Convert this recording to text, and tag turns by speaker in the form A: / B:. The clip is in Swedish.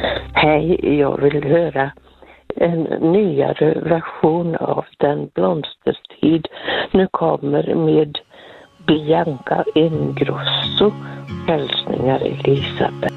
A: Hej, jag vill höra en nyare version av Den blomstertid nu kommer med Bianca Ingrosso. Hälsningar Elisabeth.